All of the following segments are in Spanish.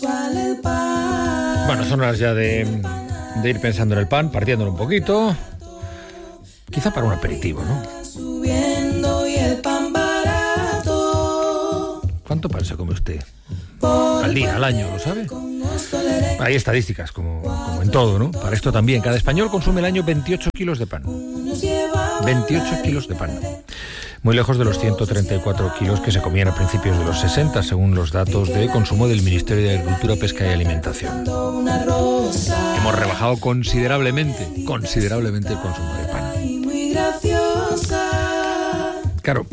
Bueno, son horas ya de ir pensando en el pan, partiéndolo un poquito. Quizá para un aperitivo, ¿no? ¿Cuánto pan se come usted? Al día, al año, ¿lo sabe? Hay estadísticas, como en todo, ¿no? Para esto también. Cada español consume al año 28 kilos de pan. 28 kilos de pan. Muy lejos de los 134 kilos que se comían a principios de los 60, según los datos de consumo del Ministerio de Agricultura, Pesca y Alimentación. Hemos rebajado considerablemente el consumo de pan. Claro,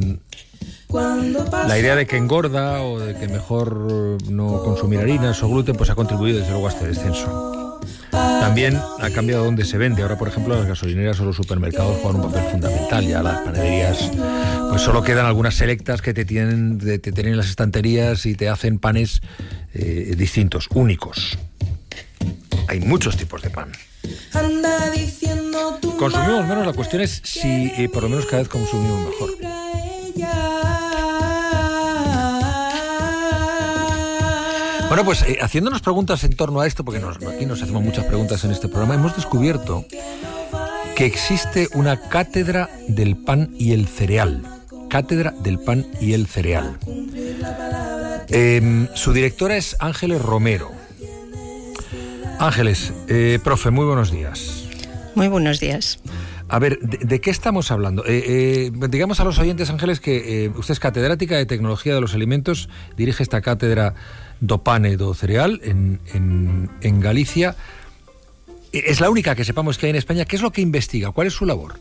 la idea de que engorda o de que mejor no consumir harinas o gluten, pues ha contribuido desde luego a este descenso. También ha cambiado dónde se vende. Ahora, por ejemplo, las gasolineras o los supermercados juegan un papel fundamental. Ya las panaderías, pues solo quedan algunas selectas que te tienen en las estanterías y te hacen panes distintos, únicos. Hay muchos tipos de pan. Consumimos menos, la cuestión es si por lo menos cada vez consumimos mejor. Bueno, pues haciéndonos preguntas en torno a esto, porque aquí nos hacemos muchas preguntas en este programa, hemos descubierto que existe una cátedra del pan y el cereal. Cátedra del pan y el cereal. Su directora es Ángeles Romero. Ángeles, profe, muy buenos días. Muy buenos días. A ver, ¿de qué estamos hablando? Digamos a los oyentes, Ángeles, que usted es catedrática de Tecnología de los Alimentos, dirige esta cátedra do Pane do Cereal en Galicia. Es la única que sepamos que hay en España. ¿Qué es lo que investiga? ¿Cuál es su labor?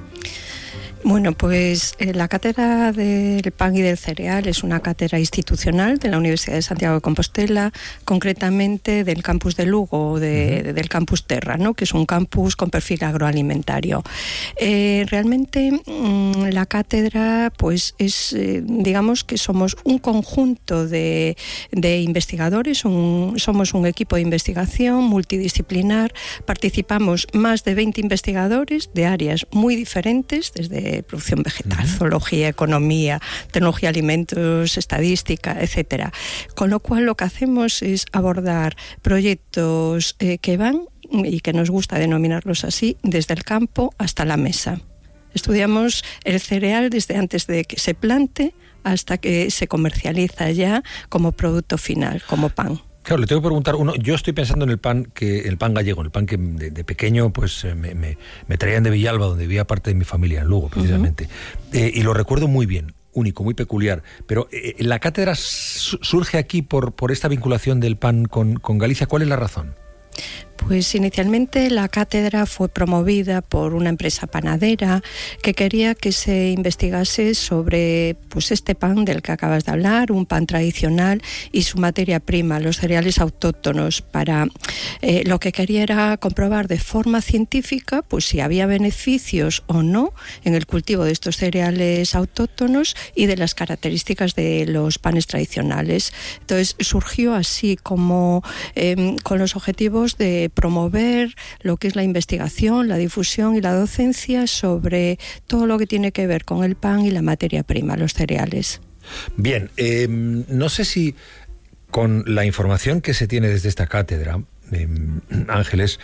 Bueno, pues la cátedra del pan y del cereal es una cátedra institucional de la Universidad de Santiago de Compostela, concretamente del campus de Lugo, del campus Terra, ¿no? Que es un campus con perfil agroalimentario. Realmente la cátedra, pues es, digamos que somos un conjunto de investigadores, somos un equipo de investigación multidisciplinar, participamos más de 20 investigadores de áreas muy diferentes, desde producción vegetal, zoología, economía, tecnología, alimentos, estadística, etcétera. Con lo cual lo que hacemos es abordar proyectos que van, y que nos gusta denominarlos así, desde el campo hasta la mesa. Estudiamos el cereal desde antes de que se plante hasta que se comercializa ya como producto final, como pan. Claro, le tengo que preguntar, yo estoy pensando en el pan gallego, el pan que de pequeño pues me traían de Villalba, donde vivía parte de mi familia, en Lugo, precisamente. Y lo recuerdo muy bien, único, muy peculiar. Pero la cátedra surge aquí por esta vinculación del pan con Galicia. ¿Cuál es la razón? Pues inicialmente la cátedra fue promovida por una empresa panadera que quería que se investigase sobre pues este pan del que acabas de hablar, un pan tradicional y su materia prima, los cereales autóctonos. Lo que quería era comprobar de forma científica pues si había beneficios o no en el cultivo de estos cereales autóctonos y de las características de los panes tradicionales. Entonces surgió así como con los objetivos de promover lo que es la investigación, la difusión y la docencia sobre todo lo que tiene que ver con el pan y la materia prima, los cereales. Bien, no sé si con la información que se tiene desde esta cátedra, Ángeles,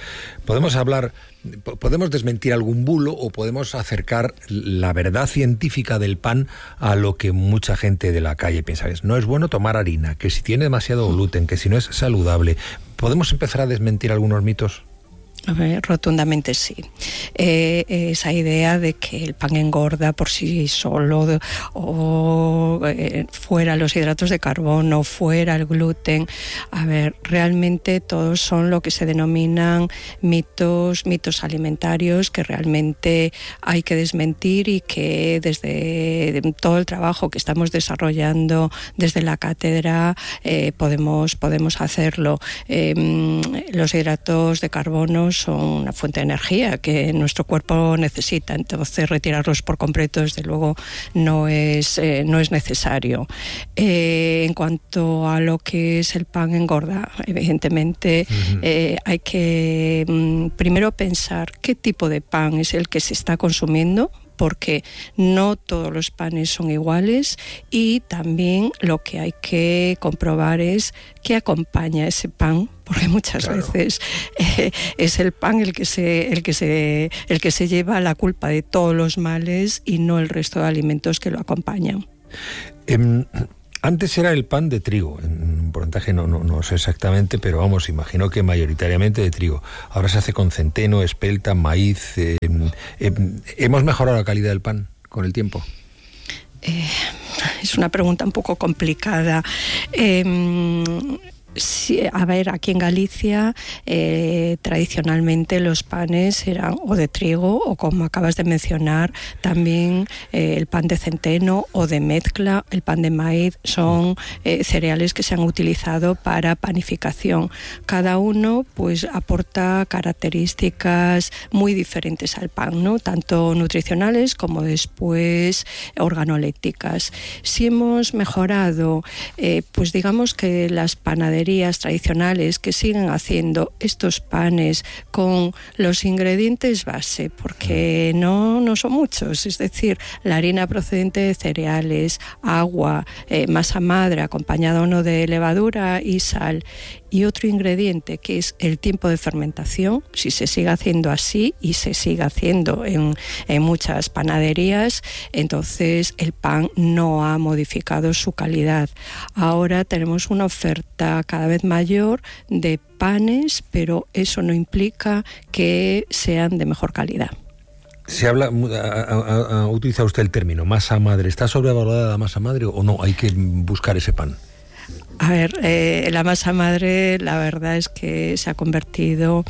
podemos desmentir algún bulo o podemos acercar la verdad científica del pan a lo que mucha gente de la calle piensa. No es bueno tomar harina, que si tiene demasiado gluten, que si no es saludable. ¿Podemos empezar a desmentir algunos mitos? Rotundamente sí. Esa idea de que el pan engorda por sí solo, o fuera los hidratos de carbono, fuera el gluten. Realmente todos son lo que se denominan mitos alimentarios que realmente hay que desmentir y que desde todo el trabajo que estamos desarrollando desde la cátedra podemos hacerlo. Los hidratos de carbono son una fuente de energía que nuestro cuerpo necesita, entonces retirarlos por completo desde luego no es necesario. En cuanto a lo que es el pan engorda, evidentemente hay que primero pensar qué tipo de pan es el que se está consumiendo, porque no todos los panes son iguales, y también lo que hay que comprobar es qué acompaña ese pan, porque muchas veces es el pan el que se lleva la culpa de todos los males y no el resto de alimentos que lo acompañan. Antes era el pan de trigo, en un porcentaje no sé exactamente, pero vamos, imagino que mayoritariamente de trigo. Ahora se hace con centeno, espelta, maíz. ¿Hemos mejorado la calidad del pan con el tiempo? Es una pregunta un poco complicada. Sí, a ver, aquí en Galicia tradicionalmente los panes eran o de trigo o, como acabas de mencionar, también el pan de centeno o de mezcla, el pan de maíz, son cereales que se han utilizado para panificación. Cada uno pues aporta características muy diferentes al pan, ¿no? Tanto nutricionales como después organolépticas. Si hemos mejorado, pues digamos que las panaderías tradicionales que siguen haciendo estos panes con los ingredientes base, porque no son muchos, es decir, la harina procedente de cereales, agua, masa madre acompañada o no de levadura y sal, y otro ingrediente que es el tiempo de fermentación. Si se sigue haciendo así, y se sigue haciendo en muchas panaderías, entonces el pan no ha modificado su calidad. Ahora tenemos una oferta cada vez mayor de panes, pero eso no implica que sean de mejor calidad. Se habla, ha utilizado usted el término masa madre. ¿Está sobrevalorada la masa madre o no? Hay que buscar ese pan. A ver, la masa madre, la verdad es que se ha convertido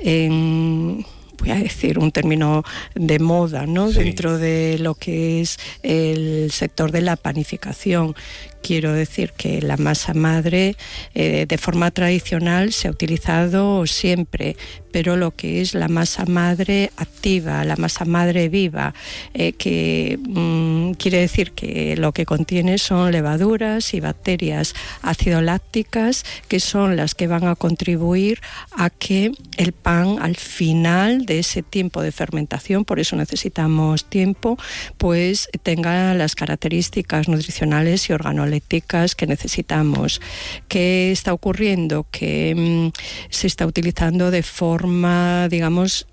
en, voy a decir un término de moda, ¿no? Sí. Dentro de lo que es el sector de la panificación. Quiero decir que la masa madre de forma tradicional se ha utilizado siempre, pero lo que es la masa madre activa, la masa madre viva, que quiere decir que lo que contiene son levaduras y bacterias ácido-lácticas, que son las que van a contribuir a que el pan, al final de ese tiempo de fermentación, por eso necesitamos tiempo, pues tenga las características nutricionales y organolépticas que necesitamos. ¿Qué está ocurriendo? Que se está utilizando de forma, digamos,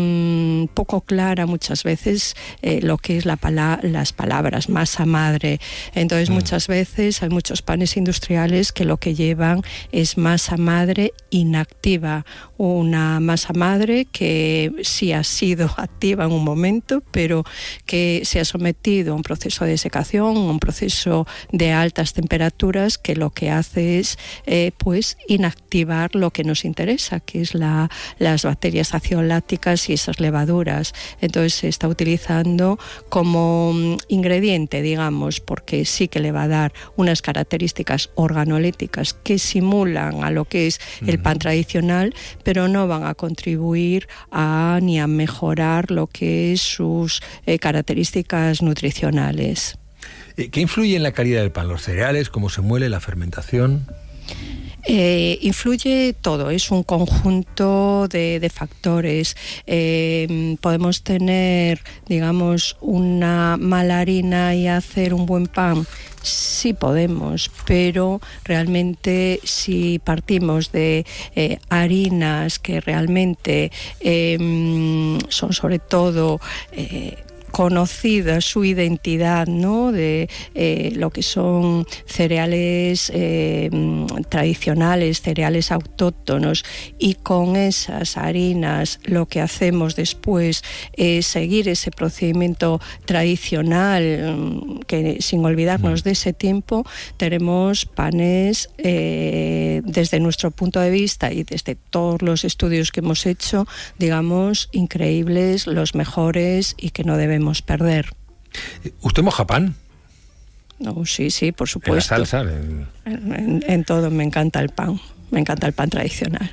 poco clara muchas veces lo que es las palabras masa madre. Entonces muchas veces hay muchos panes industriales que lo que llevan es masa madre inactiva, una masa madre que sí ha sido activa en un momento, pero que se ha sometido a un proceso de desecación, un proceso de altas temperaturas, que lo que hace es pues inactivar lo que nos interesa, que es las bacterias ácido-lácticas y esas levaduras. Entonces se está utilizando como ingrediente, digamos, porque sí que le va a dar unas características organolépticas que simulan a lo que es el pan tradicional, pero no van a contribuir ni a mejorar lo que es sus características nutricionales. ¿Qué influye en la calidad del pan? ¿Los cereales? ¿Cómo se muele? ¿La fermentación? Influye todo, es un conjunto de factores. Podemos tener, digamos, una mala harina y hacer un buen pan. Sí podemos, pero realmente si partimos de harinas que realmente son sobre todo conocida su identidad, ¿no? De lo que son cereales tradicionales, cereales autóctonos, y con esas harinas lo que hacemos después es seguir ese procedimiento tradicional, que sin olvidarnos de ese tiempo, tenemos panes desde nuestro punto de vista y desde todos los estudios que hemos hecho, digamos, increíbles, los mejores y que no debemos perder. ¿Usted moja pan? No, sí, por supuesto. ¿En la salsa? En todo, me encanta el pan. Me encanta el pan tradicional.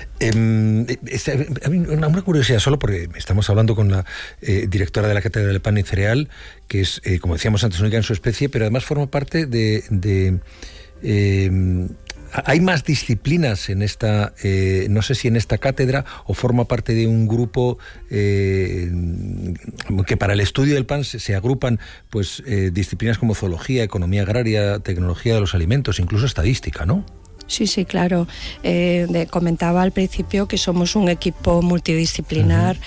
Una curiosidad, solo porque estamos hablando con la directora de la Cátedra del Pan y Cereal, que es, como decíamos antes, única en su especie, pero además forma parte de ¿Hay más disciplinas en esta, no sé si en esta cátedra, o forma parte de un grupo que para el estudio del pan se agrupan pues disciplinas como zoología, economía agraria, tecnología de los alimentos, incluso estadística, ¿no? Sí, claro. Comentaba al principio que somos un equipo multidisciplinar